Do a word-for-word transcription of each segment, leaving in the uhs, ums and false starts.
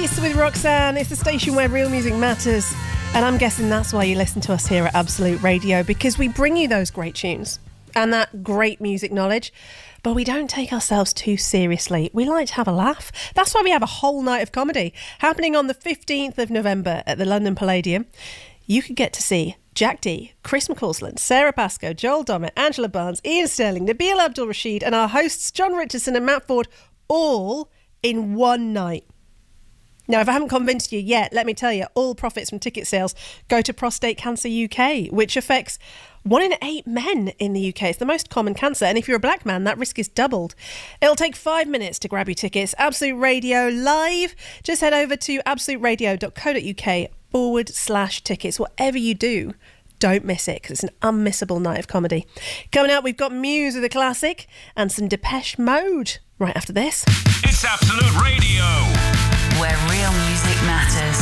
Grace with Roxanne. It's the station where real music matters. And I'm guessing that's why you listen to us here at Absolute Radio, because we bring you those great tunes and that great music knowledge, but we don't take ourselves too seriously. We like to have a laugh. That's why we have a whole night of comedy happening on the fifteenth of November at the London Palladium. You could get to see Jack D, Chris McCausland, Sarah Pascoe, Joel Dommett, Angela Barnes, Ian Sterling, Nabil Abdul-Rashid and our hosts John Richardson and Matt Ford, all in one night. Now, if I haven't convinced you yet, let me tell you, all profits from ticket sales go to Prostate Cancer U K, which affects one in eight men in the U K. It's the most common cancer, and if you're a black man, that risk is doubled. It'll take five minutes to grab your tickets. Absolute Radio Live. Just head over to absoluteradio.co.uk forward slash tickets. Whatever you do, don't miss it, because it's an unmissable night of comedy. Coming up, we've got Muse with a classic and some Depeche Mode right after this. It's Absolute Radio, where real music matters.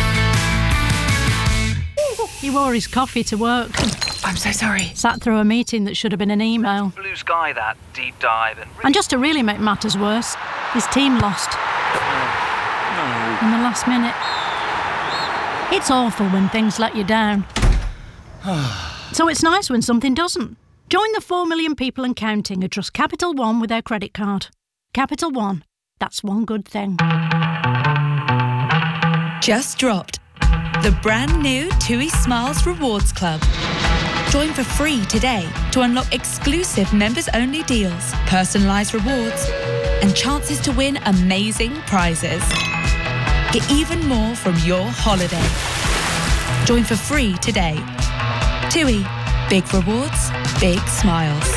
He wore his coffee to work. I'm so sorry. Sat through a meeting that should have been an email. Blue sky, that deep dive. And, and just to really make matters worse, his team lost. no. In the last minute. It's awful when things let you down. So it's nice when something doesn't. Join the four million people and counting who trust Capital One with their credit card. Capital One. That's one good thing. Just dropped. The brand new TUI Smiles Rewards Club. Join for free today to unlock exclusive members-only deals, personalised rewards, and chances to win amazing prizes. Get even more from your holiday. Join for free today. TUI. Big rewards, big smiles.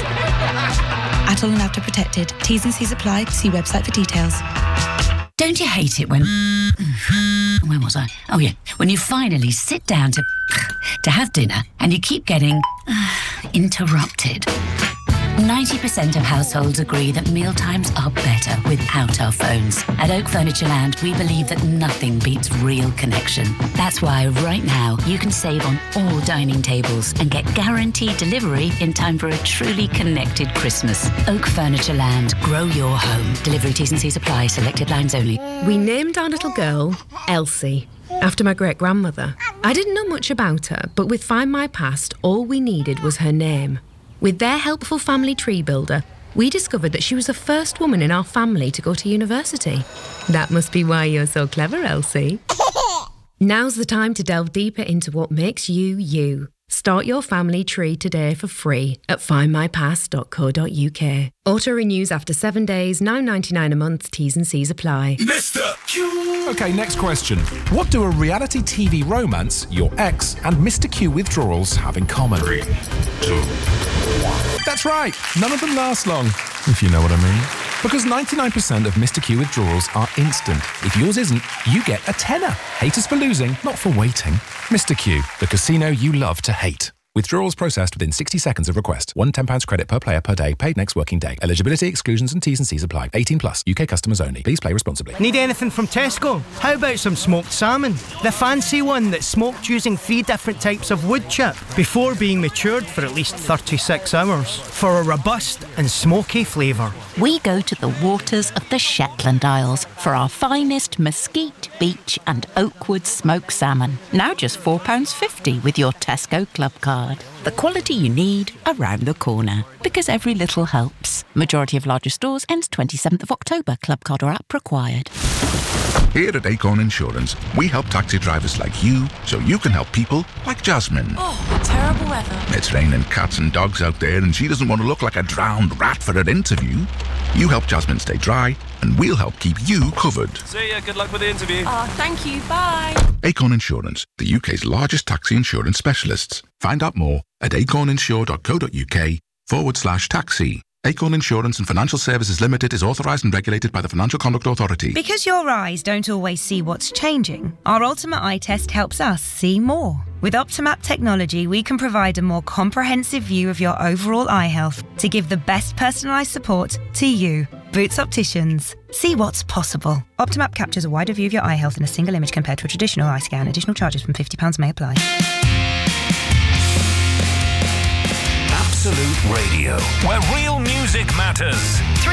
Atoll and Apta protected. T's and C's apply. See website for details. Don't you hate it when... Where was I? Oh, yeah. When you finally sit down to... to have dinner and you keep getting... interrupted. ninety percent of households agree that mealtimes are better without our phones. At Oak Furniture Land, we believe that nothing beats real connection. That's why right now you can save on all dining tables and get guaranteed delivery in time for a truly connected Christmas. Oak Furniture Land. Grow your home. Delivery T's and C's apply. Selected lines only. We named our little girl Elsie, after my great-grandmother. I didn't know much about her, but with Find My Past, all we needed was her name. With their helpful family tree builder, we discovered that she was the first woman in our family to go to university. That must be why you're so clever, Elsie. Now's the time to delve deeper into what makes you, you. Start your family tree today for free at find my past dot co dot uk. Auto renews after seven days, nine ninety-nine a month, T's and C's apply. Mister Q. OK, next question. What do a reality T V romance, your ex, and Mister Q withdrawals have in common? Three, two, one. That's right. None of them last long, if you know what I mean. Because ninety-nine percent of Mister Q withdrawals are instant. If yours isn't, you get a tenner. Hate us for losing, not for waiting. Mister Q, the casino you love to hate. Withdrawals processed within sixty seconds of request. One ten pounds credit per player per day, paid next working day. Eligibility, exclusions and T's and C's apply. eighteen plus, U K customers only. Please play responsibly. Need anything from Tesco? How about some smoked salmon? The fancy one that's smoked using three different types of wood chip before being matured for at least thirty-six hours for a robust and smoky flavour. We go to the waters of the Shetland Isles for our finest mesquite, beach and oakwood smoked salmon. Now just four pounds fifty with your Tesco Club card. The quality you need around the corner. Because every little helps. Majority of larger stores ends twenty-seventh of October. Club card or app required. Here at Acorn Insurance, we help taxi drivers like you so you can help people like Jasmine. Oh, terrible weather. It's raining cats and dogs out there and she doesn't want to look like a drowned rat for her interview. You help Jasmine stay dry and we'll help keep you covered. See ya, good luck with the interview. Oh, thank you, bye. Acorn Insurance, the U K's largest taxi insurance specialists. Find out more at acorninsure.co.uk forward slash taxi. Acorn Insurance and Financial Services Limited is authorised and regulated by the Financial Conduct Authority. Because your eyes don't always see what's changing, our Ultimate Eye Test helps us see more. With Optimap technology, we can provide a more comprehensive view of your overall eye health to give the best personalised support to you. Boots Opticians. See what's possible. Optimap captures a wider view of your eye health in a single image compared to a traditional eye scan. Additional charges from fifty pounds may apply. Absolute Radio, where real music matters.